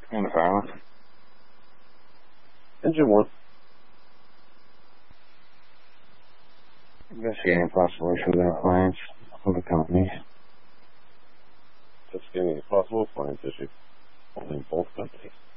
And silence. Engine 1. Investigating possible issues with appliance of the company. Investigating a possible appliance issue. Holding both companies.